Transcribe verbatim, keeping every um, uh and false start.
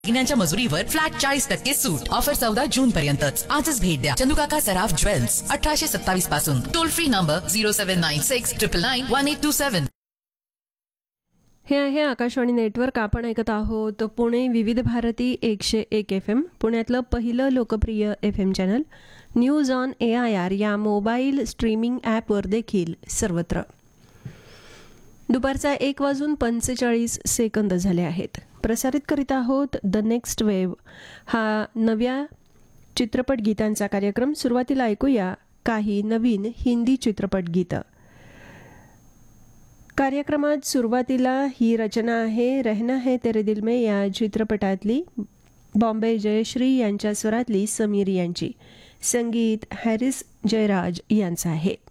दागिन्यांच्या मजुरीवर फ्लॅट चाळीस टक्के सूट. ऑफर चौदा जून पर्यंतच. आजच भेट द्या चंदुकाका सराफ ज्वेल्स, अठराशे सत्तावीस पासून. Toll free number zero seven nine six triple nine one eight to seven. हे आहे आकाशवाणी नेटवर्क. आपण ऐकत आहोत पुणे विविध भारती एकशे एक एफ एम, पुण्यातलं पहिलं लोकप्रिय F M channel news on A I R या मोबाईल स्ट्रीमिंग ॲपवर देखील सर्वत्र. दुपारचा एक वाजून पंचेचाळीस सेकंद झाले आहेत. प्रसारित करीत आहोत द नेक्स्ट वेव्ह हा नव्या चित्रपट गीतांचा कार्यक्रम. सुरुवातीला ऐकूया काही नवीन हिंदी चित्रपट गीतं. कार्यक्रमात सुरुवातीला ही रचना आहे रहना है तेरे दिल में या चित्रपटातली, बॉम्बे जयश्री यांच्या स्वरातली समीर यांची, संगीत हॅरिस जयराज यांचं आहे.